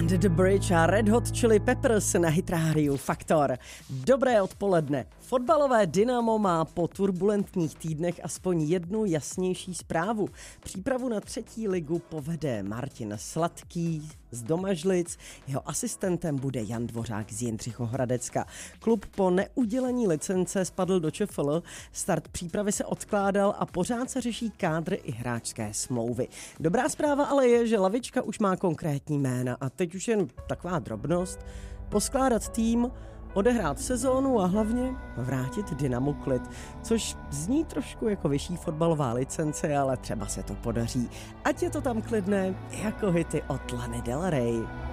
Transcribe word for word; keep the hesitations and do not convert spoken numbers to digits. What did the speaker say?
the Bridge a Red Hot Chili Peppers na Hit Radio Faktor. Dobré odpoledne. Fotbalové Dynamo má po turbulentních týdnech aspoň jednu jasnější zprávu. Přípravu na třetí ligu povede Martin Sladký z Domažlic, jeho asistentem bude Jan Dvořák z Jindřichohradecka. Klub po neudělení licence spadl do ČFL, start přípravy se odkládal a pořád se řeší kádr i hráčské smlouvy. Dobrá zpráva ale je, že lavička už má konkrétní jména a teď už jen taková drobnost, poskládat tým, odehrát sezónu a hlavně vrátit Dynamo klid, což zní trošku jako vyšší fotbalová licence, ale třeba se to podaří. Ať je to tam klidné, jako hity od Lany Del Rey.